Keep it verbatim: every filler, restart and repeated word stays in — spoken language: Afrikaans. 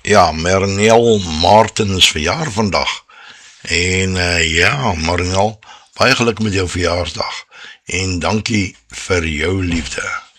Ja, Mernel Martens verjaar vandag. En uh, ja, Mernel, baie geluk met jou verjaarsdag. En dankie vir jou liefde.